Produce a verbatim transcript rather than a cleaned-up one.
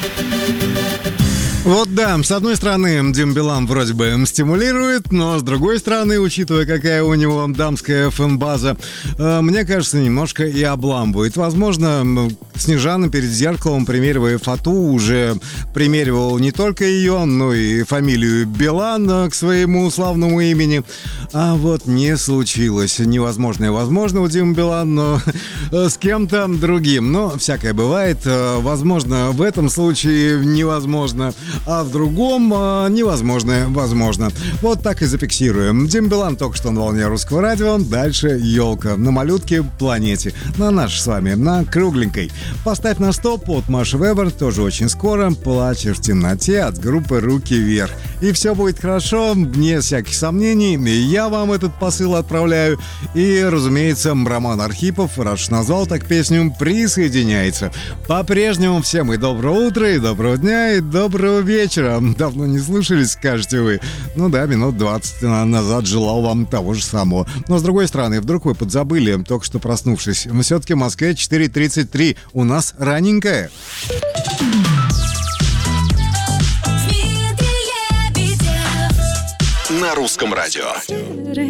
Вот да, с одной стороны, Дим Билан вроде бы стимулирует, но с другой стороны, учитывая, какая у него дамская фэн-база, э, мне кажется, немножко и обламывает. Возможно, Снежана перед зеркалом, примеривая фату, уже примеривал не только ее, но и фамилию Билан к своему славному имени. А вот не случилось. Невозможное возможно у Димы Билана, но с кем-то другим. Но всякое бывает. Возможно, в этом случае невозможно, а в другом а, невозможное возможно. Вот так и зафиксируем. Дим Билан только что на волне Русского радио. Дальше елка на малютке планете. На нашей с вами, на кругленькой. Поставь на стоп от Маши Вебер. Тоже очень скоро. Плачешь в темноте от группы «Руки вверх». И все будет хорошо, вне всяких сомнений. Я вам этот посыл отправляю. И, разумеется, Роман Архипов, раз уж назвал так песню, присоединяется. По-прежнему всем и доброго утра, и доброго дня, и доброго вечера. Давно не слышались, скажете вы. Ну да, минут двадцать назад желал вам того же самого. Но с другой стороны, вдруг вы подзабыли, только что проснувшись. Все-таки в Москве четыре тридцать три. У нас раненькое. На Русском радио.